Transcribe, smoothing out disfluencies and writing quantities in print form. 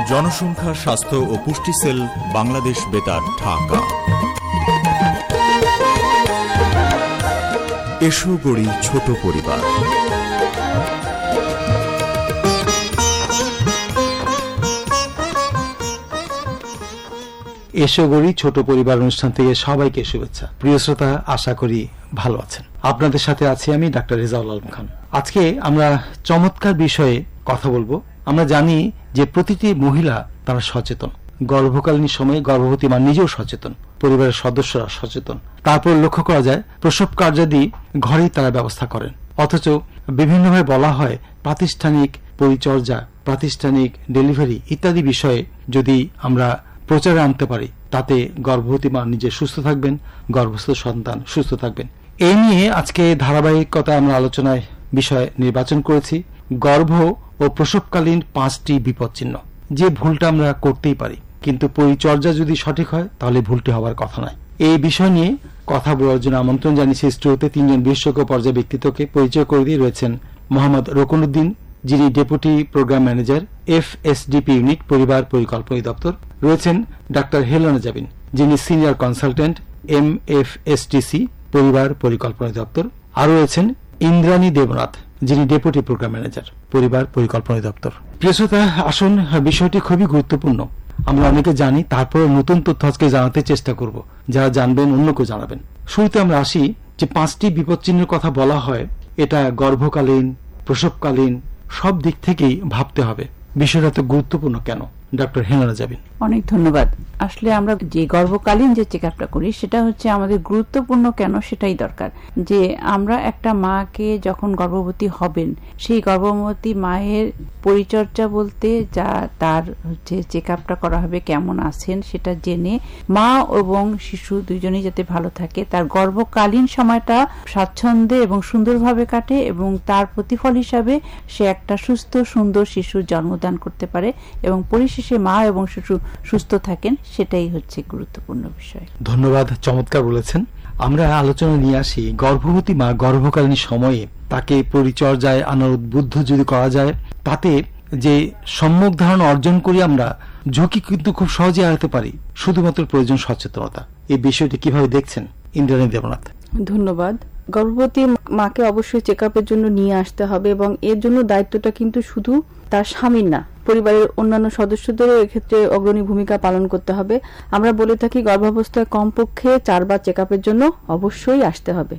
জনসংখ্যা, স্বাস্থ্য ও পুষ্টি সেল, বাংলাদেশ বেতার, ঢাকা। এসো গড়ি ছোট পরিবার। এসো গড়ি ছোট পরিবার অনুষ্ঠান থেকে সবাইকে শুভেচ্ছা। প্রিয় শ্রোতা, আশা করি ভালো আছেন। আপনাদের সাথে আছি আমি ডাক্তার রেজাউল আলম খান। আজকে আমরা চমৎকার বিষয়ে কথা বলবো। আমরা জানি যে প্রতিটি মহিলা তারা সচেতন, গর্ভকালীন সময়ে গর্ভবতী মা নিজেও সচেতন, পরিবারের সদস্যরা সচেতন। তারপর লক্ষ্য করা যায় প্রসব কার্যাদি ঘরেই তারা ব্যবস্থা করেন, অথচ বিভিন্নভাবে বলা হয় প্রাতিষ্ঠানিক পরিচর্যা, প্রাতিষ্ঠানিক ডেলিভারি ইত্যাদি বিষয়ে যদি আমরা প্রচারে আনতে পারি, তাতে গর্ভবতী মা নিজে সুস্থ থাকবেন, গর্ভস্থ সন্তান সুস্থ থাকবেন। এই নিয়ে আজকে ধারাবাহিকতায় আমরা আলোচনায় বিষয় নির্বাচন করেছি গর্ভ ও প্রসবকালীন 5টি বিপদচিহ্ন। যে ভুলটা আমরা করতেই পারি, কিন্তু পরিচর্যা যদি সঠিক হয় তাহলে ভুলটি হওয়ার কথা নয়। এই বিষয় নিয়ে কথা বলার জন্য আমন্ত্রণ জানিয়েছি স্টুডিওতে 3জন বিশেষজ্ঞ পর্যায়ে ব্যক্তিত্বকে। পরিচয় করে দিয়ে রয়েছেন মোহাম্মদ রকুনউদ্দিন, যিনি deputy programme manager, FSDP unit, পরিবার পরিকল্পনা দপ্তর। রয়েছেন ডাক্তার হেলেনা জাবিন, যিনি সিনিয়র কনসালটেন্ট, MFSTC, পরিবার পরিকল্পনা দপ্তর। আরও রয়েছেন ইন্দ্রাণী দেবনাথ, যিনি ডেপুটি প্রোগ্রাম ম্যানেজার, পরিবার পরিকল্পনা দপ্তর। প্রিয় শ্রোতা, আসুন, বিষয়টি খুবই গুরুত্বপূর্ণ। আমরা অনেকে জানি, তারপরে নতুন তথ্য আজকে জানাতে চেষ্টা করব। যারা জানবেন অন্যকেও জানাবেন। শুরুতে আমরা আসি যে 5টি বিপদচিহ্নের কথা বলা হয়, এটা গর্ভকালীন, প্রসবকালীন সব দিক থেকেই ভাবতে হবে। বিষয়টা তো গুরুত্বপূর্ণ কেন? Doctor Helena Zabin. অনেক ধন্যবাদ। আসলে আমরা যে গর্ভকালীন যে চেক আপটা করি সেটা হচ্ছে আমাদের গুরুত্বপূর্ণ কেন সেটাই দরকার। যে আমরা একটা মাকে যখন গর্ভবতী হবেন, সেই গর্ভবতী মায়ের পরিচর্যা বলতে যা তার হচ্ছে চেক আপটা করা হবে, কেমন আছেন সেটা জেনে মা এবং শিশু দুইজনেই যাতে ভালো থাকে, তার গর্ভকালীন সময়টা স্বাচ্ছন্দ্যে এবং সুন্দরভাবে কাটে এবং তার প্রতিফল হিসাবে সে একটা সুস্থ সুন্দর শিশুর জন্মদান করতে পারে এবং পরিশেষে মা এবং শিশু সুস্থ থাকেন, সেটাই হচ্ছে গুরুত্বপূর্ণ বিষয়। ধন্যবাদ, চমৎকার বলেছেন। আমরা আলোচনা নিয়ে আসি গর্ভবতী মা গর্ভকালীন সময়ে তাকে পরিচর্যায় আনার উদ্বুদ্ধ যদি করা যায়, তাতে যে সম্যক ধারণা অর্জন করি আমরা, ঝুঁকি কিন্তু খুব সহজে এড়াতে পারি। শুধুমাত্র প্রয়োজন সচেতনতা। এই বিষয়টি কিভাবে দেখছেন ইন্দ্রাণী দেবনাথ? ধন্যবাদ। গর্ভবতী মাকে অবশ্যই চেক আপের জন্য নিয়ে আসতে হবে এবং এর জন্য দায়িত্বটা কিন্তু শুধু তার স্বামীর না, পরিবারের অন্যান্য সদস্যদেরও এক্ষেত্রে অগ্রণী ভূমিকা পালন করতে হবে। আমরা বলে থাকি গর্ভাবস্থায় কমপক্ষে 4 বার চেক আপের জন্য অবশ্যই আসতে হবে।